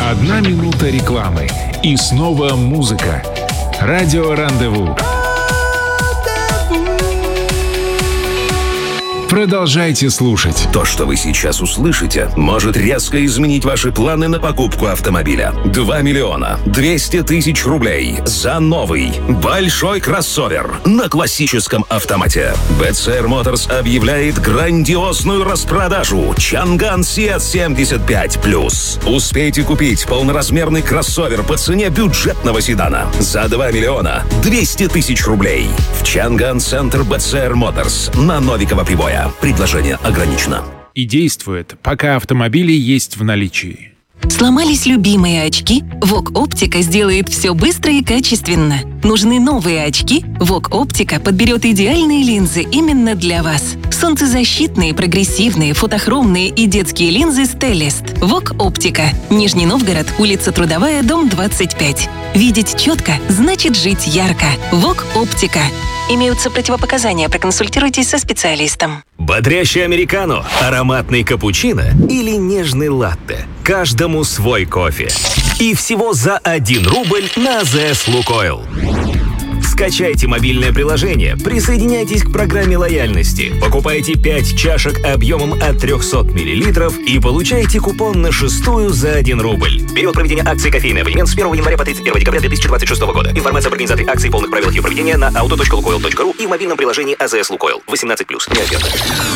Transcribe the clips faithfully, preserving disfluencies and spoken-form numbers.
Одна минута рекламы. И снова музыка. Радио Рандеву. Продолжайте слушать. То, что вы сейчас услышите, может резко изменить ваши планы на покупку автомобиля. два миллиона двести тысяч рублей за новый большой кроссовер на классическом автомате. би си ар Motors объявляет грандиозную распродажу Чанган Сиат семьдесят пять плюс. Успейте купить полноразмерный кроссовер по цене бюджетного седана за два миллиона двести тысяч рублей в Чанган Центр би си ар Motors на Новикова Прибоя. Предложение ограничено. И действует, пока автомобили есть в наличии. Сломались любимые очки? Вок Оптика сделает все быстро и качественно. Нужны новые очки? Вок Оптика подберет идеальные линзы именно для вас. Солнцезащитные, прогрессивные, фотохромные и детские линзы Стеллест. Вок Оптика. Нижний Новгород, улица Трудовая, дом двадцать пять. Видеть четко значит жить ярко. Вок Оптика. Имеются противопоказания, проконсультируйтесь со специалистом. Бодрящий американо, ароматный капучино или нежный латте. Каждому свой кофе. И всего за один рубль на АЗС Лукойл. Скачайте мобильное приложение, присоединяйтесь к программе лояльности, покупайте пять чашек объемом от триста миллилитров и получайте купон на шестую за один рубль. Период проведения акции «Кофейный абонемент» с первого января по тридцать первое декабря две тысячи двадцать шестого года. Информация об организации акции и полных правилах ее проведения на auto точка лукойл точка ру и в мобильном приложении АЗС Лукойл. восемнадцать плюс. Не обязательно.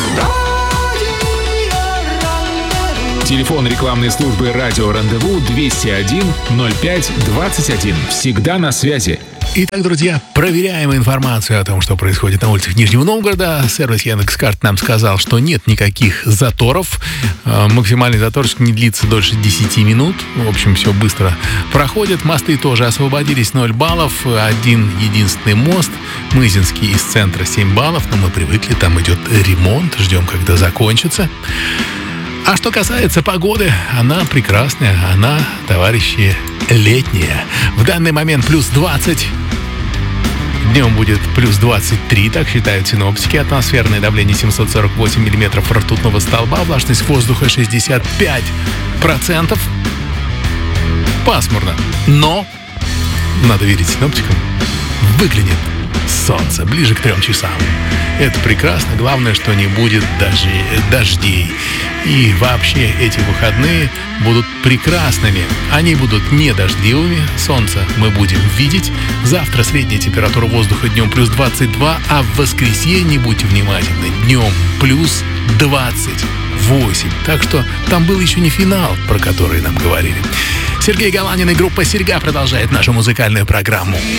Телефон рекламной службы «Радио Рандеву» двести один ноль пять двадцать один. Всегда на связи. Итак, друзья, проверяем информацию о том, что происходит на улицах Нижнего Новгорода. Сервис Яндекс.Карт нам сказал, что нет никаких заторов. Максимальный заторчик не длится дольше десяти минут. В общем, все быстро проходит. Мосты тоже освободились, ноль баллов. Один единственный мост, Мызинский, из центра семь баллов. Но мы привыкли, там идет ремонт. Ждем, когда закончится. А что касается погоды, она прекрасная, она, товарищи, летняя. В данный момент плюс двадцать. Днем будет плюс двадцать три, так считают синоптики. Атмосферное давление семьсот сорок восемь миллиметров ртутного столба. Влажность воздуха шестьдесят пять процентов. Пасмурно. Но, надо верить синоптикам, выглянет солнце ближе к трем часам. Это прекрасно. Главное, что не будет даже дождей. И вообще эти выходные будут прекрасными. Они будут не дождливыми. Солнце мы будем видеть. Завтра средняя температура воздуха днем плюс двадцать два, а в воскресенье, будьте внимательны, днем плюс двадцать восемь. Так что там был еще не финал, про который нам говорили. Сергей Галанин и группа «Серьга» продолжает нашу музыкальную программу.